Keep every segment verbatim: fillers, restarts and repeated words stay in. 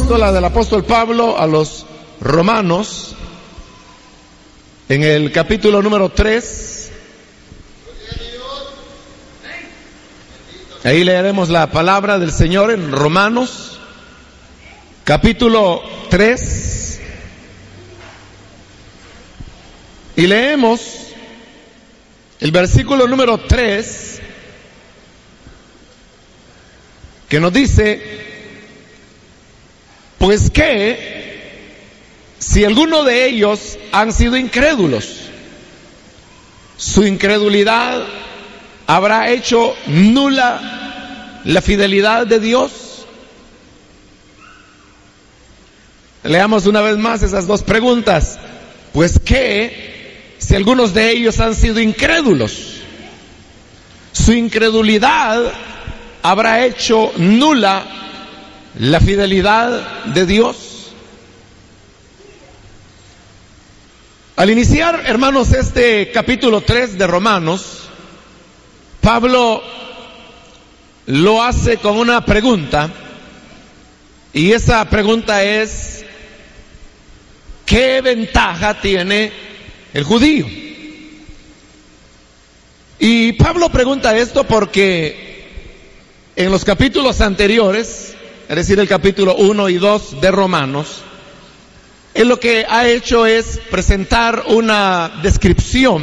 epístola del apóstol Pablo a los romanos, en el capítulo número tres. Ahí leeremos la palabra del Señor en Romanos, capítulo tres. Y leemos el versículo número tres, que nos dice: pues que si alguno de ellos han sido incrédulos, su incredulidad habrá hecho nula la fidelidad de Dios. Leamos una vez más esas dos preguntas. Pues que si algunos de ellos han sido incrédulos, su incredulidad habrá hecho nula la fidelidad de Dios. Al iniciar, hermanos, este capítulo tres de Romanos, Pablo lo hace con una pregunta, y esa pregunta es: ¿qué ventaja tiene el judío? Y Pablo pregunta esto porque en los capítulos anteriores, es decir, el capítulo uno y dos de Romanos, él lo que ha hecho es presentar una descripción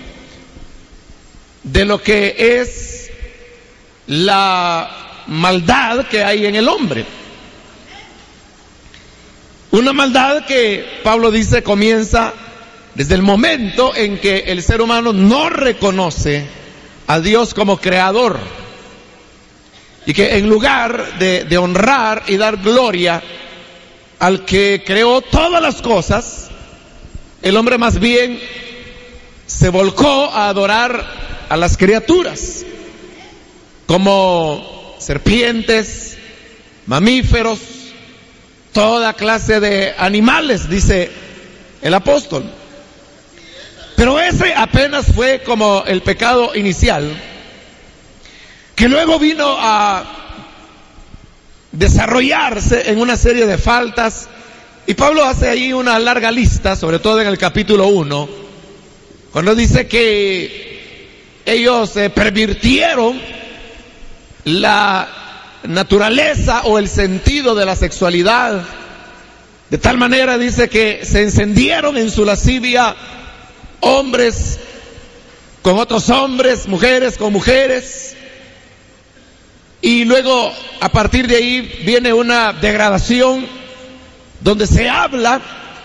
de lo que es la maldad que hay en el hombre. Una maldad que Pablo dice comienza desde el momento en que el ser humano no reconoce a Dios como creador, y que en lugar de, de honrar y dar gloria al que creó todas las cosas, el hombre más bien se volcó a adorar a las criaturas, como serpientes, mamíferos, toda clase de animales, dice el apóstol. Pero ese apenas fue como el pecado inicial, que luego vino a desarrollarse en una serie de faltas, y Pablo hace ahí una larga lista, sobre todo en el capítulo uno, cuando dice que ellos eh, pervirtieron la naturaleza o el sentido de la sexualidad, de tal manera, dice, que se encendieron en su lascivia hombres con otros hombres, mujeres con mujeres. Y luego, a partir de ahí, viene una degradación donde se habla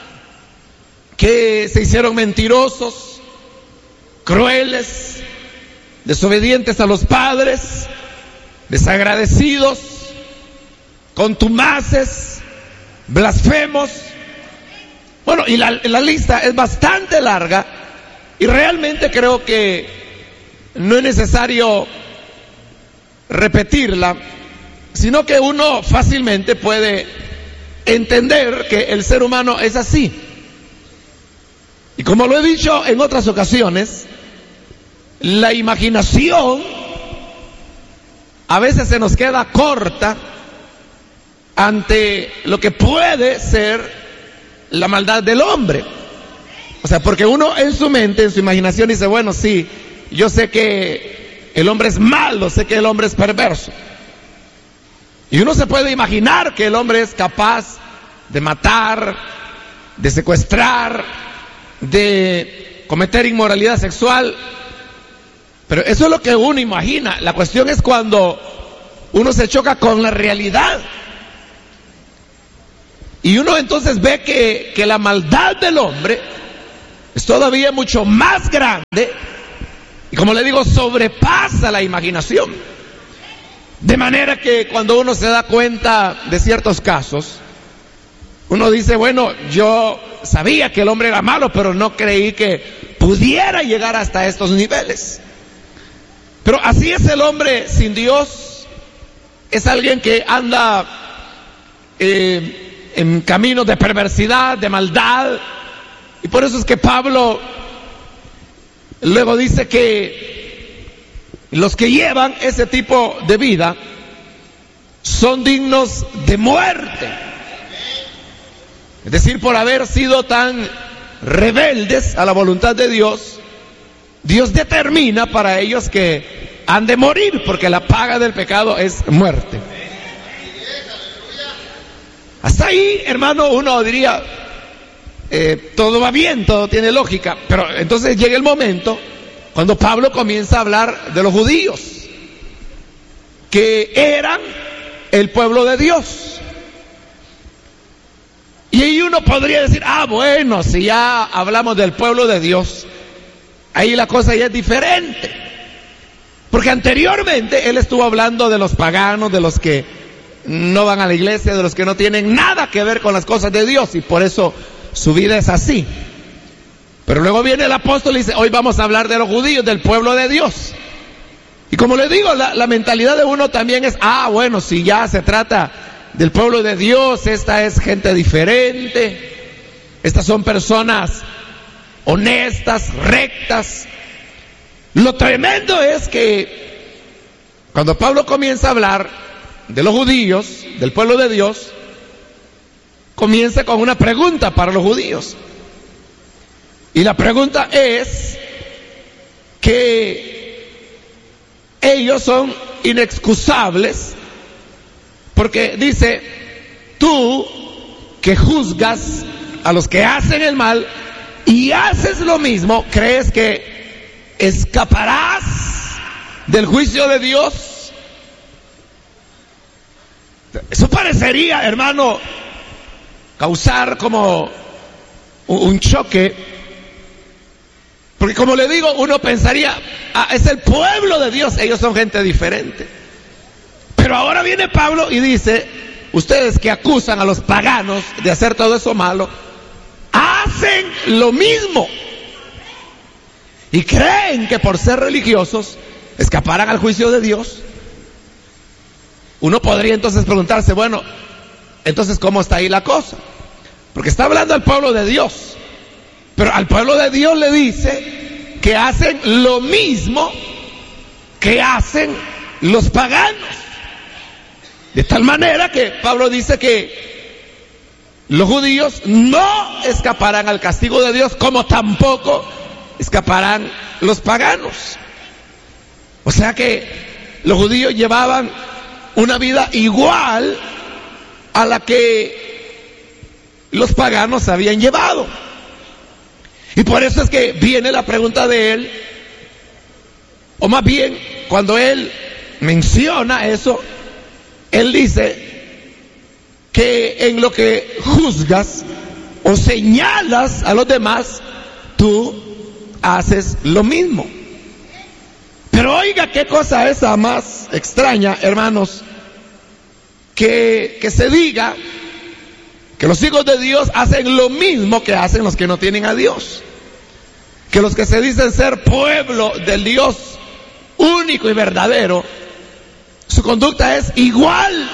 que se hicieron mentirosos, crueles, desobedientes a los padres, desagradecidos, contumaces, blasfemos. Bueno, y la, la lista es bastante larga, y realmente creo que no es necesario repetirla, sino que uno fácilmente puede entender que el ser humano es así. Y como lo he dicho en otras ocasiones, la imaginación a veces se nos queda corta ante lo que puede ser la maldad del hombre. O sea, porque uno en su mente, en su imaginación, dice: bueno, sí, yo sé que el hombre es malo, sé que el hombre es perverso. Y uno se puede imaginar que el hombre es capaz de matar, de secuestrar, de cometer inmoralidad sexual. Pero eso es lo que uno imagina. La cuestión es cuando uno se choca con la realidad. Y uno entonces ve que, que la maldad del hombre es todavía mucho más grande. Y como le digo, sobrepasa la imaginación. De manera que cuando uno se da cuenta de ciertos casos, uno dice: bueno, yo sabía que el hombre era malo, pero no creí que pudiera llegar hasta estos niveles. Pero así es el hombre sin Dios. Es alguien que anda eh, en caminos de perversidad, de maldad. Y por eso es que Pablo luego dice que los que llevan ese tipo de vida son dignos de muerte. Es decir, por haber sido tan rebeldes a la voluntad de Dios, Dios determina para ellos que han de morir, porque la paga del pecado es muerte. Hasta ahí, hermano, uno diría, eh, todo va bien, todo tiene lógica, pero entonces llega el momento cuando Pablo comienza a hablar de los judíos, que eran el pueblo de Dios. Y ahí uno podría decir, ah, bueno, si ya hablamos del pueblo de Dios, ahí la cosa ya es diferente. Porque anteriormente él estuvo hablando de los paganos, de los que no van a la iglesia, de los que no tienen nada que ver con las cosas de Dios, y por eso su vida es así. Pero luego viene el apóstol y dice, hoy vamos a hablar de los judíos, del pueblo de Dios. Y como le digo, la, la mentalidad de uno también es, ah, bueno, si ya se trata del pueblo de Dios, esta es gente diferente, estas son personas honestas, rectas. Lo tremendo es que cuando Pablo comienza a hablar de los judíos, del pueblo de Dios, comienza con una pregunta para los judíos. Y la pregunta es que ellos son inexcusables, porque dice, tú que juzgas a los que hacen el mal y haces lo mismo, ¿crees que escaparás del juicio de Dios? Eso parecería, hermano, causar como un choque, porque como le digo, uno pensaría, ah, es el pueblo de Dios, ellos son gente diferente. Pero ahora viene Pablo y dice, ustedes que acusan a los paganos de hacer todo eso malo, hacen lo mismo. Y creen que por ser religiosos escaparán al juicio de Dios. Uno podría entonces preguntarse, bueno, entonces ¿cómo está ahí la cosa? Porque está hablando al pueblo de Dios, pero al pueblo de Dios le dice que hacen lo mismo que hacen los paganos. De tal manera que Pablo dice que los judíos no escaparán al castigo de Dios, como tampoco escaparán los paganos. O sea que los judíos llevaban una vida igual a la que los paganos habían llevado. Y por eso es que viene la pregunta de él, o más bien, cuando él menciona eso, él dice que en lo que juzgas o señalas a los demás, tú haces lo mismo. Pero oiga qué cosa esa más extraña, hermanos, que, que se diga que los hijos de Dios hacen lo mismo que hacen los que no tienen a Dios. Que los que se dicen ser pueblo del Dios único y verdadero, su conducta es igual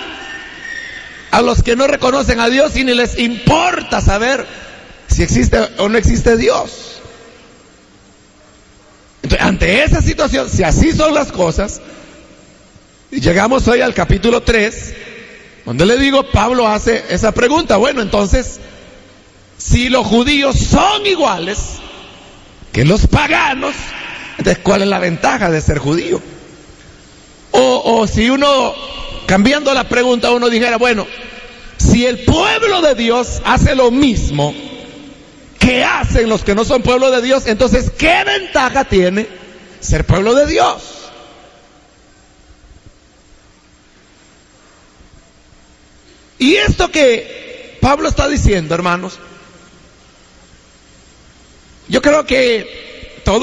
a los que no reconocen a Dios y ni les importa saber si existe o no existe Dios. Entonces, ante esa situación, si así son las cosas, llegamos hoy al capítulo tres, donde le digo, Pablo hace esa pregunta. Bueno, entonces, si los judíos son iguales que los paganos, entonces ¿cuál es la ventaja de ser judío? O, o si uno, cambiando la pregunta, uno dijera, bueno, si el pueblo de Dios hace lo mismo que hacen los que no son pueblo de Dios, entonces ¿qué ventaja tiene ser pueblo de Dios? Y esto que Pablo está diciendo, hermanos, yo creo que